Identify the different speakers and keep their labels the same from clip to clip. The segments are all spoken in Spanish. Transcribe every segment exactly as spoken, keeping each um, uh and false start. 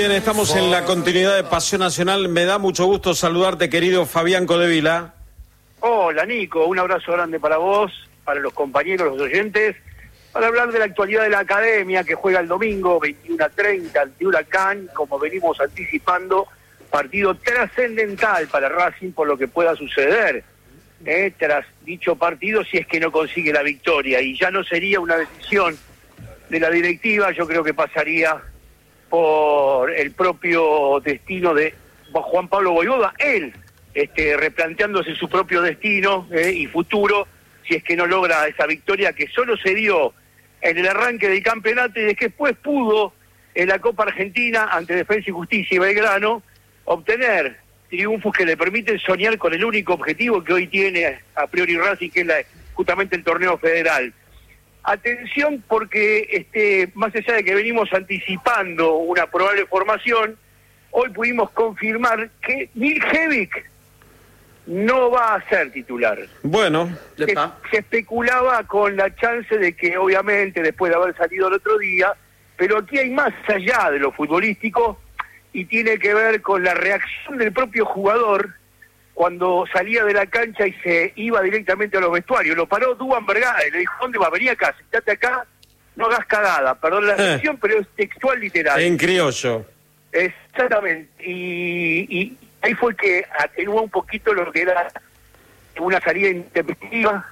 Speaker 1: bien, estamos en la continuidad de Pasión Nacional. Me da mucho gusto saludarte, querido Fabián Codevila.
Speaker 2: Hola, Nico. Un abrazo grande para vos, para los compañeros, los oyentes, para hablar de la actualidad de la Academia, que juega el domingo veintiuno a treinta ante Huracán, como venimos anticipando, partido trascendental para Racing por lo que pueda suceder eh, tras dicho partido si es que no consigue la victoria. Y ya no sería una decisión de la directiva, yo creo que pasaría por el propio destino de Juan Pablo Vojvoda, él este, replanteándose su propio destino eh, y futuro, si es que no logra esa victoria que solo se dio en el arranque del campeonato y después pudo en la Copa Argentina ante Defensa y Justicia y Belgrano obtener triunfos que le permiten soñar con el único objetivo que hoy tiene a priori Racing, que es la, justamente el torneo federal. Atención porque este, más allá de que venimos anticipando una probable formación, hoy pudimos confirmar que Miljevic no va a ser titular.
Speaker 1: Bueno,
Speaker 2: se, se especulaba con la chance de que obviamente después de haber salido el otro día, pero aquí hay más allá de lo futbolístico y tiene que ver con la reacción del propio jugador cuando salía de la cancha y se iba directamente a los vestuarios. Lo paró Duban Vergara y le dijo, ¿dónde va? Vení acá, sentate acá, no hagas cagada. Perdón la expresión, eh, pero es textual literal.
Speaker 1: En criollo.
Speaker 2: Exactamente. Y, y ahí fue que atenuó un poquito lo que era una salida intempestiva,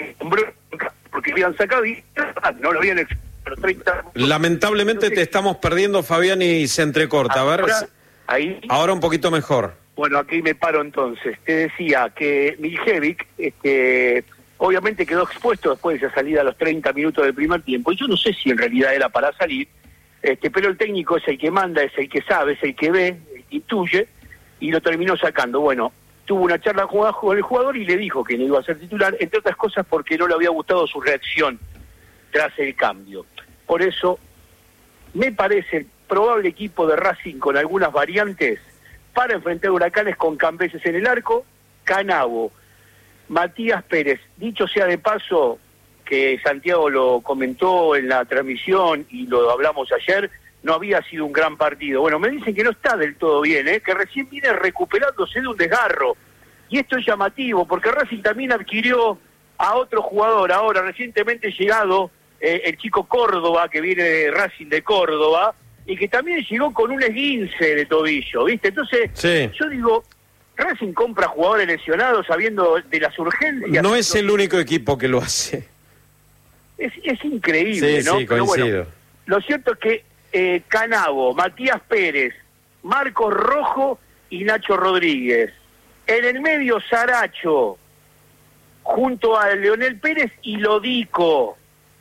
Speaker 2: porque habían sacado y no lo habían expuesto.
Speaker 1: Lamentablemente te estamos perdiendo, Fabián, y se entrecorta. A ver,
Speaker 2: ahora, ahí...
Speaker 1: ahora un poquito mejor.
Speaker 2: Bueno, aquí me paro entonces. Te decía que Miljevic, este, obviamente quedó expuesto después de esa salida a los treinta minutos del primer tiempo. Y yo no sé si en realidad era para salir, este, pero el técnico es el que manda, es el que sabe, es el que ve, el que intuye, y lo terminó sacando. Bueno, tuvo una charla con el jugador y le dijo que no iba a ser titular, entre otras cosas porque no le había gustado su reacción tras el cambio. Por eso, me parece el probable equipo de Racing con algunas variantes para enfrentar Huracanes con Cambeses en el arco, Canavo, Matías Pérez. Dicho sea de paso, que Santiago lo comentó en la transmisión y lo hablamos ayer, no había sido un gran partido. Bueno, me dicen que no está del todo bien, ¿eh? Que recién viene recuperándose de un desgarro. Y esto es llamativo, porque Racing también adquirió a otro jugador, ahora recientemente llegado, eh, el chico Córdoba, que viene de Racing de Córdoba, y que también llegó con un esguince de tobillo, ¿viste? Entonces, sí. Yo digo, Racing compra jugadores lesionados sabiendo de las urgencias.
Speaker 1: No es el único equipo que lo hace.
Speaker 2: Es, es increíble,
Speaker 1: sí,
Speaker 2: ¿no?
Speaker 1: Sí,
Speaker 2: Pero
Speaker 1: coincido.
Speaker 2: Bueno, lo cierto es que eh, Canavo, Matías Pérez, Marcos Rojo y Nacho Rodríguez. En el medio, Saracho, junto a Leonel Pérez y Lodico.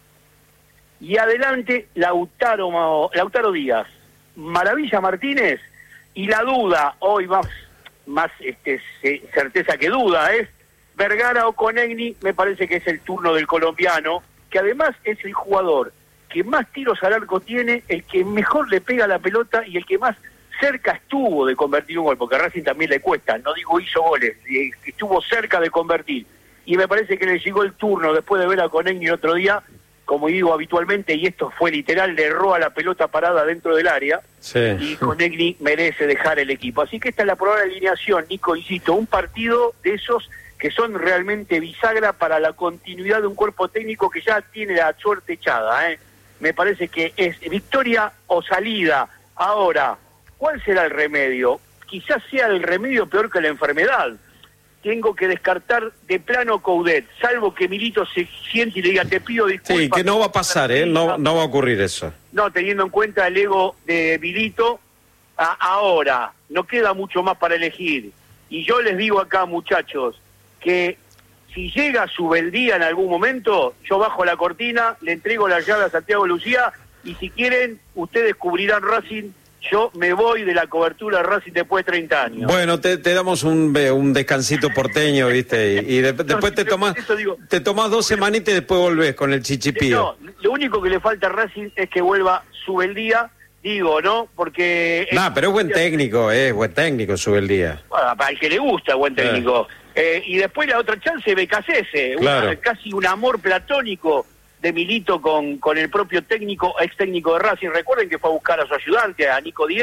Speaker 2: Y adelante, Lautaro, Lautaro Díaz, Maravilla Martínez, y la duda, hoy más, más este, certeza que duda, es Vergara o Conegni. Me parece que es el turno del colombiano, que además es el jugador que más tiros al arco tiene, el que mejor le pega la pelota y el que más cerca estuvo de convertir un gol, porque a Racing también le cuesta, no digo hizo goles, estuvo cerca de convertir. Y me parece que le llegó el turno después de ver a Conegni el otro día, como digo habitualmente, y esto fue literal, le erró a la pelota parada dentro del área, sí. Y Conegni merece dejar el equipo. Así que esta es la probable alineación, Nico, insisto, un partido de esos que son realmente bisagra para la continuidad de un cuerpo técnico que ya tiene la suerte echada, ¿eh? Me parece que es victoria o salida. Ahora, ¿cuál será el remedio? Quizás sea el remedio peor que la enfermedad. Tengo que descartar de plano Coudet, salvo que Milito se siente y le diga, te pido disculpas.
Speaker 1: Sí, que no va a pasar, ¿eh? No, no va a ocurrir eso.
Speaker 2: No, teniendo en cuenta el ego de Milito, a, ahora, no queda mucho más para elegir. Y yo les digo acá, muchachos, que si llega su beldía en algún momento, yo bajo la cortina, le entrego la llave a Santiago Lucía, y si quieren, ustedes cubrirán Racing. Yo me voy de la cobertura de Racing después de treinta años.
Speaker 1: Bueno, te, te damos un, un descansito porteño, ¿viste? Y, y de, después te tomás te tomás dos semanitas y después volvés con el chichipío.
Speaker 2: No, lo único que le falta a Racing es que vuelva Subeldía, digo, ¿no? Porque...
Speaker 1: No, pero es buen técnico, es eh, buen técnico Subeldía.
Speaker 2: Bueno, para el que le gusta, buen técnico. Eh. Eh, y después la otra chance, Becasese, claro. Casi un amor platónico de Milito con, con el propio técnico, ex técnico de Racing. Recuerden que fue a buscar a su ayudante, a Nico Díez,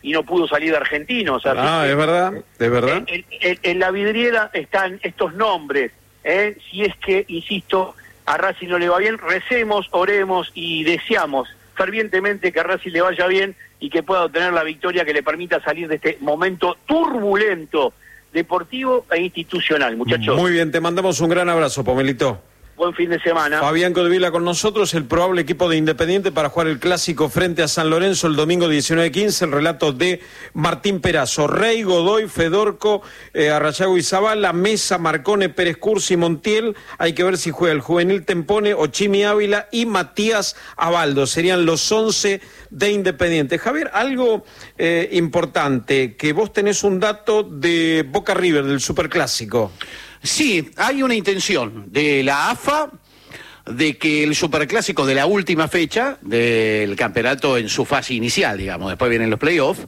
Speaker 2: y no pudo salir de Argentinos. Así
Speaker 1: ah,
Speaker 2: que,
Speaker 1: es verdad, es verdad.
Speaker 2: En, en, en la vidriera están estos nombres. ¿eh? Si es que, insisto, a Racing no le va bien, recemos, oremos y deseamos fervientemente que a Racing le vaya bien y que pueda obtener la victoria que le permita salir de este momento turbulento, deportivo e institucional, muchachos.
Speaker 1: Muy bien, te mandamos un gran abrazo, Pomelito.
Speaker 2: Buen fin de semana.
Speaker 1: Fabián Codevila con nosotros, el probable equipo de Independiente para jugar el clásico frente a San Lorenzo el domingo diecinueve quince, el relato de Martín Perazo, Rey, Godoy, Fedorco, eh, Arrayago y Zabala, Mesa, Marcone, Pérez Cursi, Montiel, hay que ver si juega el juvenil Tempone, Ochimi Ávila y Matías Abaldo, serían los once de Independiente. Javier, algo eh, importante, que vos tenés un dato de Boca River, del Superclásico.
Speaker 3: Sí, hay una intención de la A F A de que el Superclásico de la última fecha del campeonato en su fase inicial, digamos, después vienen los playoffs,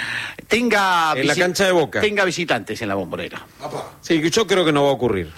Speaker 3: tenga,
Speaker 1: en la cancha de Boca,
Speaker 3: tenga visitantes en la Bombonera.
Speaker 1: Sí, yo creo que no va a ocurrir.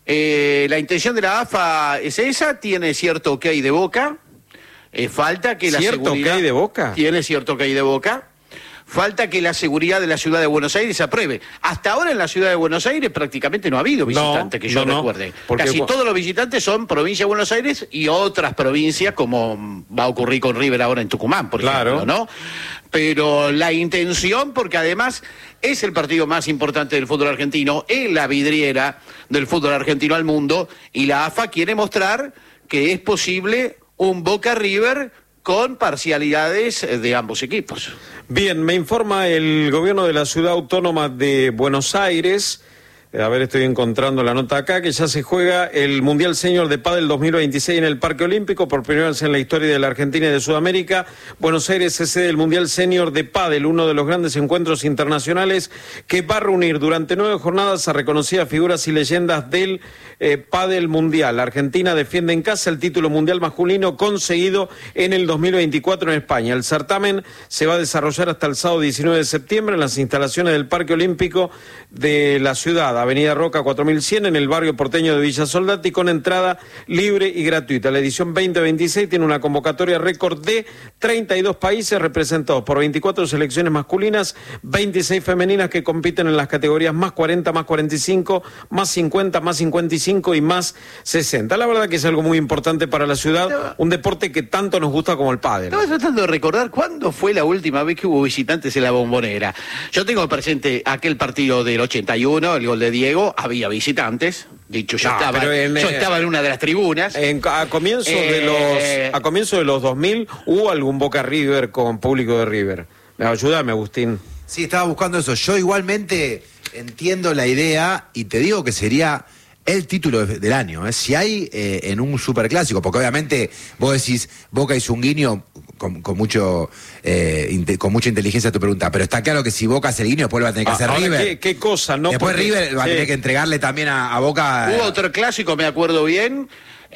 Speaker 3: Eh, la intención de la A F A es esa, tiene cierto ok de Boca, eh, falta que la
Speaker 1: ¿Cierto
Speaker 3: seguridad...
Speaker 1: ok de Boca?
Speaker 3: Tiene cierto ok de Boca. Falta que la seguridad de la ciudad de Buenos Aires se apruebe. Hasta ahora en la ciudad de Buenos Aires prácticamente no ha habido visitantes, no, que yo no, recuerde. No, Casi porque... todos los visitantes son provincia de Buenos Aires y otras provincias, como va a ocurrir con River ahora en Tucumán, por
Speaker 1: claro.
Speaker 3: ejemplo, ¿no? Pero la intención, porque además es el partido más importante del fútbol argentino, es la vidriera del fútbol argentino al mundo, y la A F A quiere mostrar que es posible un Boca River con parcialidades de ambos equipos.
Speaker 1: Bien, me informa el gobierno de la Ciudad Autónoma de Buenos Aires, a ver, estoy encontrando la nota acá, que ya se juega el Mundial Senior de Pádel dos mil veintiséis en el Parque Olímpico, por primera vez en la historia de la Argentina y de Sudamérica. Buenos Aires es sede del Mundial Senior de Pádel, uno de los grandes encuentros internacionales que va a reunir durante nueve jornadas a reconocidas figuras y leyendas del eh, Pádel Mundial. La Argentina defiende en casa el título mundial masculino conseguido en el dos mil veinticuatro en España. El certamen se va a desarrollar hasta el sábado diecinueve de septiembre en las instalaciones del Parque Olímpico de la ciudad, Avenida Roca cuatro mil cien, en el barrio porteño de Villa Soldati, con entrada libre y gratuita. La edición veinte veintiséis tiene una convocatoria récord de treinta y dos países representados por veinticuatro selecciones masculinas, veintiséis femeninas que compiten en las categorías más cuarenta, más cuarenta y cinco, más cincuenta, más cincuenta y cinco y más sesenta. La verdad que es algo muy importante para la ciudad, un deporte que tanto nos gusta como el pádel.
Speaker 3: Estaba tratando de recordar cuándo fue la última vez que hubo visitantes en la Bombonera. Yo tengo presente aquel partido del ochenta y uno, el gol de Diego, había visitantes, dicho yo, no, estaba, en, yo estaba en una de las tribunas.
Speaker 1: En, a comienzo eh, de los a comienzo de los dos mil hubo algún Boca River con público de River. Ayúdame, Agustín.
Speaker 4: Sí, estaba buscando eso. Yo igualmente entiendo la idea y te digo que sería el título de, del año. ¿eh? Si hay eh, en un superclásico, porque obviamente vos decís Boca hizo un guiño con, con mucho eh, inte, con mucha inteligencia a tu pregunta, pero está claro que si Boca hace el guiño, después lo va a tener que hacer
Speaker 1: ah,
Speaker 4: River.
Speaker 1: ¿Qué, qué cosa? No,
Speaker 4: después
Speaker 1: porque,
Speaker 4: River va a tener sí. que entregarle también a, a Boca.
Speaker 3: Hubo otro clásico, me acuerdo bien.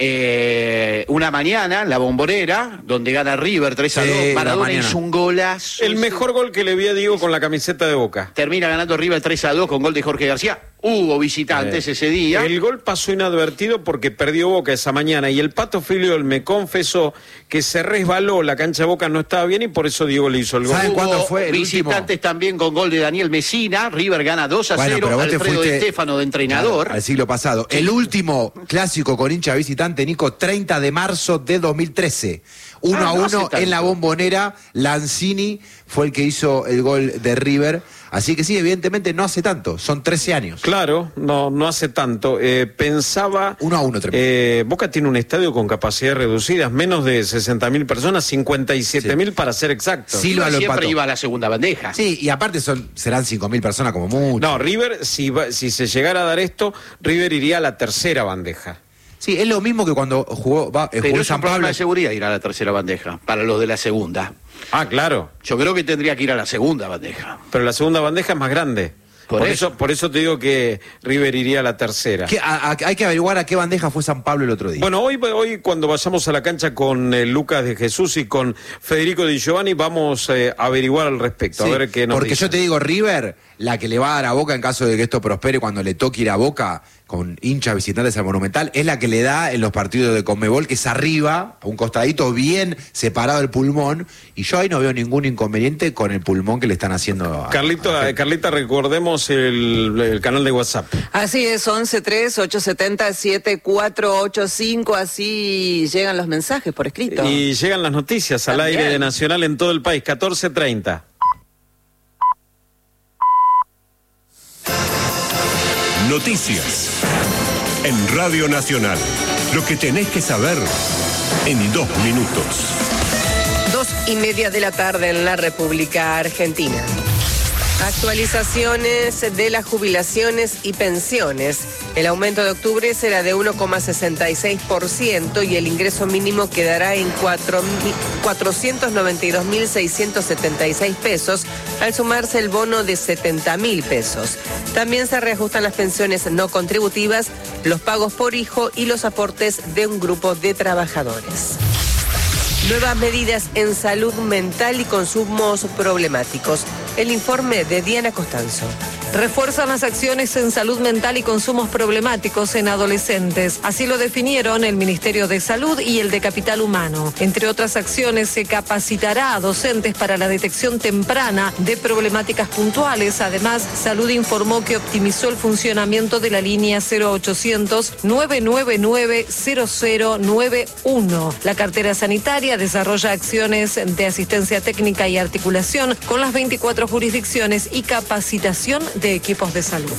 Speaker 3: Eh, una mañana, la Bombonera, donde gana River tres a dos, sí, Maradona hizo un golazo.
Speaker 1: El mejor gol que le vi a Diego con la camiseta de Boca.
Speaker 3: Termina ganando River tres a dos con gol de Jorge García. Hubo visitantes eh. ese día.
Speaker 1: El gol pasó inadvertido porque perdió Boca esa mañana y el Pato Filiol me confesó que se resbaló, la cancha de Boca no estaba bien y por eso Diego le hizo el gol.
Speaker 4: ¿Saben cuándo fue el
Speaker 3: visitantes
Speaker 4: último?
Speaker 3: También con gol de Daniel Mesina. River gana dos a cero, bueno, Alfredo Di Stéfano de entrenador.
Speaker 4: Claro, al siglo pasado. Sí. El último clásico con hincha visitante, Nico, treinta de marzo de dos mil trece. Uno ah, a uno no en la Bombonera. Lanzini fue el que hizo el gol de River. Así que sí, evidentemente no hace tanto, son trece años.
Speaker 1: Claro, no no hace tanto. Eh, pensaba...
Speaker 4: Uno a uno,
Speaker 1: eh, Boca tiene un estadio con capacidades reducidas, menos de sesenta mil personas, cincuenta y siete mil sí. para ser exacto.
Speaker 3: Sí, lo siempre empató. Iba a la segunda bandeja.
Speaker 4: Sí, y aparte son serán cinco mil personas como mucho.
Speaker 1: No, River, si, si se llegara a dar esto, River iría a la tercera bandeja.
Speaker 4: Sí, es lo mismo que cuando jugó, va,
Speaker 3: Pero
Speaker 4: jugó
Speaker 3: es
Speaker 4: San
Speaker 3: un
Speaker 4: Pablo.
Speaker 3: problema de seguridad ir a la tercera bandeja, para los de la segunda.
Speaker 1: Ah, claro.
Speaker 3: Yo creo que tendría que ir a la segunda bandeja.
Speaker 1: Pero la segunda bandeja es más grande.
Speaker 3: Por,
Speaker 1: por
Speaker 3: eso.
Speaker 1: eso por eso te digo que River iría a la tercera.
Speaker 4: ¿Qué, a, a, hay que averiguar a qué bandeja fue San Pablo el otro día.
Speaker 1: Bueno, hoy, hoy cuando vayamos a la cancha con eh, Lucas de Jesús y con Federico Di Giovanni vamos eh, a averiguar al respecto, sí, a ver qué nos
Speaker 4: porque
Speaker 1: dicen.
Speaker 4: Yo te digo, River, la que le va a dar a Boca en caso de que esto prospere cuando le toque ir a Boca, con hinchas visitantes al Monumental, es la que le da en los partidos de Conmebol, que es arriba, a un costadito bien separado del pulmón, y yo ahí no veo ningún inconveniente con el pulmón que le están haciendo a,
Speaker 1: Carlito,
Speaker 4: a
Speaker 1: a Carlita, recordemos el, el canal de WhatsApp.
Speaker 5: Así es, once tres ocho siete cero siete cuatro ocho cinco, así llegan los mensajes por escrito.
Speaker 1: Y llegan las noticias al
Speaker 5: También.
Speaker 1: aire de Nacional en todo el país, catorce treinta.
Speaker 6: Noticias en Radio Nacional. Lo que tenés que saber en dos minutos.
Speaker 7: Dos y media de la tarde en la República Argentina. Actualizaciones de las jubilaciones y pensiones. El aumento de octubre será de uno coma sesenta y seis por ciento y el ingreso mínimo quedará en cuatrocientos noventa y dos mil seiscientos setenta y seis pesos, al sumarse el bono de setenta mil pesos. También se reajustan las pensiones no contributivas, los pagos por hijo y los aportes de un grupo de trabajadores. Nuevas medidas en salud mental y consumos problemáticos. El informe de Diana Costanzo.
Speaker 8: Refuerzan las acciones en salud mental y consumos problemáticos en adolescentes. Así lo definieron el Ministerio de Salud y el de Capital Humano. Entre otras acciones, se capacitará a docentes para la detección temprana de problemáticas puntuales. Además, Salud informó que optimizó el funcionamiento de la línea cero ochocientos nueve nueve nueve cero cero nueve uno. La cartera sanitaria desarrolla acciones de asistencia técnica y articulación con las veinticuatro jurisdicciones y capacitación de equipos de salud.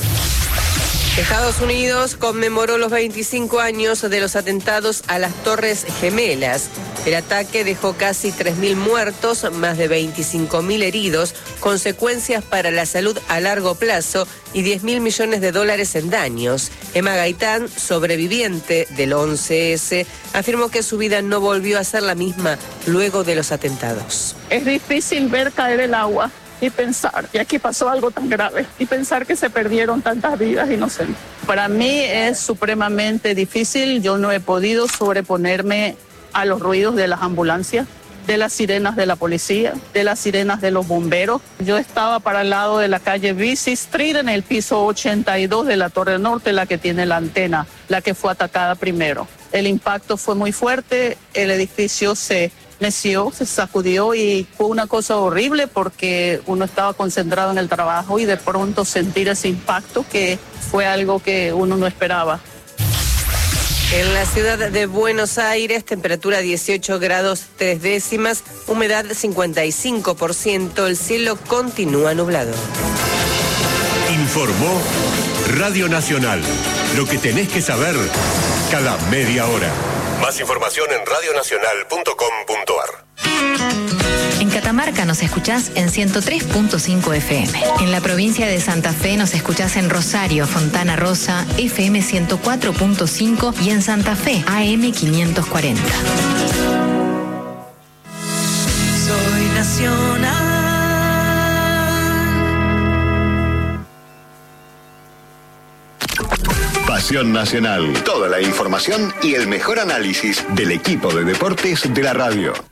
Speaker 7: Estados Unidos conmemoró los veinticinco años de los atentados a las Torres Gemelas. El ataque dejó casi tres mil muertos, más de veinticinco mil heridos, consecuencias para la salud a largo plazo y diez mil millones de dólares en daños. Emma Gaitán, sobreviviente del once ese, afirmó que su vida no volvió a ser la misma luego de los atentados.
Speaker 9: Es difícil ver caer el agua y pensar que aquí pasó algo tan grave y pensar que se perdieron tantas vidas inocentes. Para mí es supremamente difícil. Yo no he podido sobreponerme a los ruidos de las ambulancias, de las sirenas de la policía, de las sirenas de los bomberos. Yo estaba para el lado de la calle Vesey Street en el piso ochenta y dos de la Torre Norte, la que tiene la antena, la que fue atacada primero. El impacto fue muy fuerte, el edificio se meció, se sacudió y fue una cosa horrible porque uno estaba concentrado en el trabajo y de pronto sentir ese impacto que fue algo que uno no esperaba.
Speaker 7: En la ciudad de Buenos Aires, temperatura dieciocho grados tres décimas, humedad cincuenta y cinco por ciento, el cielo continúa nublado.
Speaker 6: Informó Radio Nacional. Lo que tenés que saber cada media hora. Más información en radio nacional punto com punto a r.
Speaker 10: En Catamarca nos escuchás en ciento tres punto cinco F M. En la provincia de Santa Fe nos escuchás en Rosario, Fontana Rosa, F M ciento cuatro punto cinco y en Santa Fe, A M quinientos cuarenta.
Speaker 11: Soy nacional.
Speaker 12: Pasión Nacional. Toda la información y el mejor análisis del equipo de deportes de la radio.